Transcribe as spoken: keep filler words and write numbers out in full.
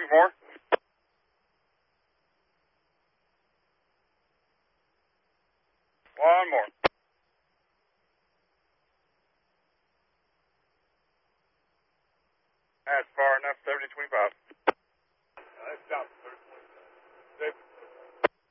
Looking for more? One more. That's far enough, seventy twenty-five.